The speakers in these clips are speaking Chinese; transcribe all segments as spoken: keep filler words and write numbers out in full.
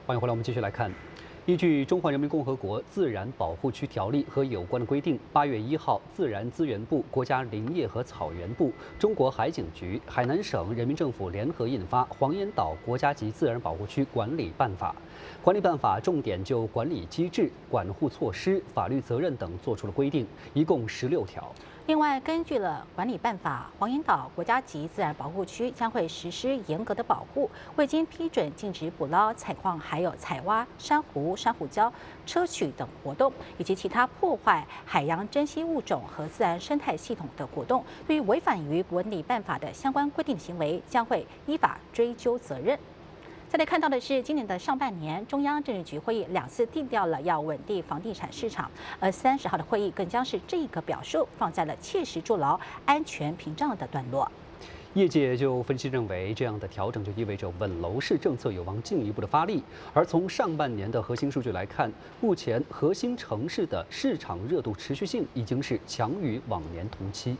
欢迎回来，我们继续来看。依据《中华人民共和国自然保护区条例》和有关的规定，八月一号，自然资源部、国家林业和草原部、中国海警局、海南省人民政府联合印发《黄岩岛国家级自然保护区管理办法》。管理办法重点就管理机制、管护措施、法律责任等作出了规定，一共十六条。 另外，根据了管理办法，黄岩岛国家级自然保护区将会实施严格的保护，未经批准禁止捕捞、采矿，还有采挖珊瑚、珊瑚礁、砗磲等活动，以及其他破坏海洋珍稀物种和自然生态系统的活动。对于违反于管理办法的相关规定行为，将会依法追究责任。 再来看到的是，今年的上半年，中央政治局会议两次定调了要稳定房地产市场，而三十号的会议更将是这个表述放在了切实筑牢安全屏障的段落。 业界就分析认为，这样的调整就意味着稳楼市政策有望进一步的发力。而从上半年的核心数据来看，目前核心城市的市场热度持续性已经是强于往年同期。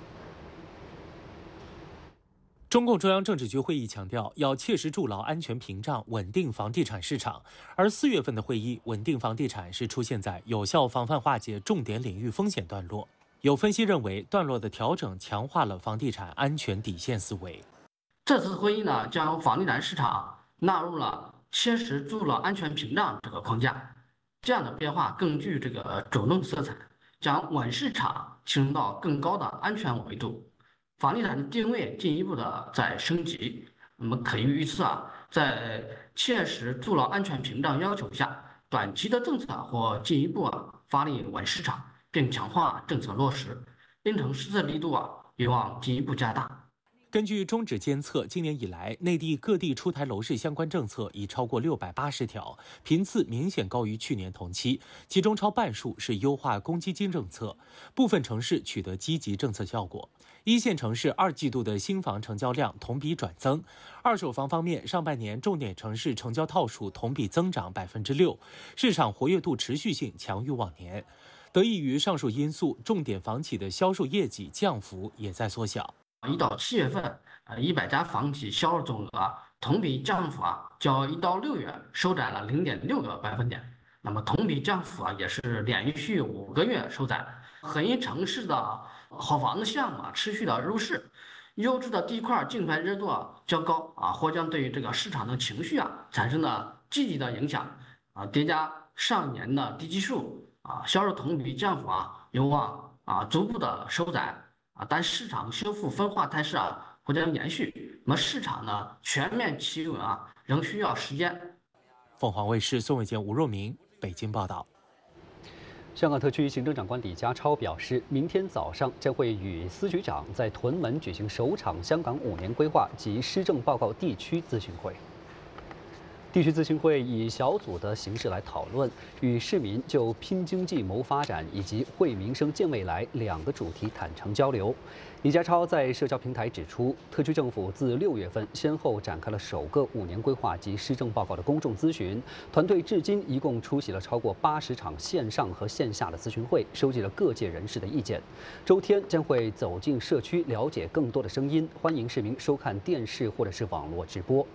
中共中央政治局会议强调，要切实筑牢安全屏障，稳定房地产市场。而四月份的会议，稳定房地产是出现在有效防范化解重点领域风险段落。有分析认为，段落的调整强化了房地产安全底线思维。 这次会议呢，将房地产市场纳入了切实筑牢安全屏障这个框架，这样的变化更具这个主动色彩，将稳市场提升到更高的安全维度。 房地产的定位进一步的在升级，那么可以预测啊，在切实筑牢安全屏障要求下，短期的政策或进一步啊发力稳市场，并强化政策落实，因城施策力度啊有望进一步加大。 根据中指监测，今年以来，内地各地出台楼市相关政策已超过六百八十条，频次明显高于去年同期，其中超半数是优化公积金政策，部分城市取得积极政策效果。一线城市二季度的新房成交量同比转增，二手房方面，上半年重点城市成交套数同比增长百分之六，市场活跃度持续性强于往年。得益于上述因素，重点房企的销售业绩降幅也在缩小。 一到七月份，呃，一百家房企销售总额同比降幅啊，较一到六月收窄了零点六个百分点。那么同比降幅啊，也是连续五个月收窄。核心城市的好房子项目啊，持续的入市，优质的地块竞拍热度啊较高啊，或将对于这个市场的情绪啊产生了积极的影响啊。叠加上年的低基数啊，销售同比降幅啊有望啊逐步的收窄。 啊，但市场修复分化态势啊或将延续，那么市场呢全面企稳啊仍需要时间。 凤凰卫视宋伟健、吴若明北京报道。 香港特区行政长官李家超表示，明天早上将会与司局长在屯门举行首场香港五年规划及施政报告地区咨询会。 地区咨询会以小组的形式来讨论，与市民就拼经济谋发展以及惠民生建未来两个主题坦诚交流。李家超在社交平台指出，特区政府自六月份先后展开了首个五年规划及施政报告的公众咨询，团队至今一共出席了超过八十场线上和线下的咨询会，收集了各界人士的意见。周天将会走进社区，了解更多的声音，欢迎市民收看电视或者是网络直播。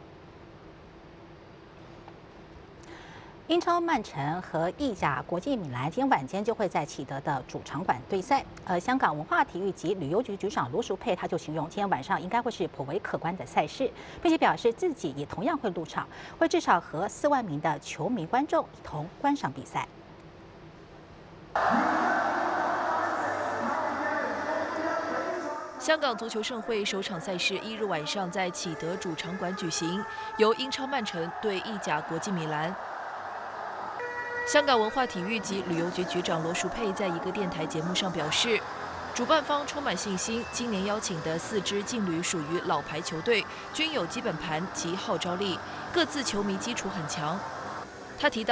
英超曼城和意甲国际米兰今天晚间就会在启德的主场馆对赛。而香港文化体育及旅游局局长罗淑佩他就形容今天晚上应该会是颇为可观的赛事，并且表示自己也同样会入场，会至少和四万名的球迷观众一同观赏比赛。 香港足球盛会首场赛事一日晚上在启德主场馆举行，由英超曼城对意甲国际米兰。 香港文化体育及旅游局局长罗淑佩在一个电台节目上表示，主办方充满信心，今年邀请的四支劲旅属于老牌球队，均有基本盘及号召力，各自球迷基础很强。他提到。